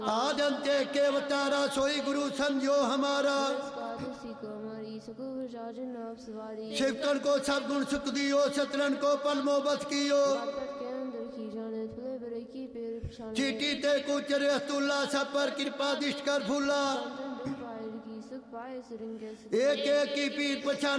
आदंते के अवतारा सोई गुरु संजो हमारा। शिवकन को सब गुण सुख दियो, सतरन को पलमो बस कियो। चीटी ते कुचर अस्तुल्ला सब पर कृपा दिष्ट कर फूला। एक एक की पीर पछान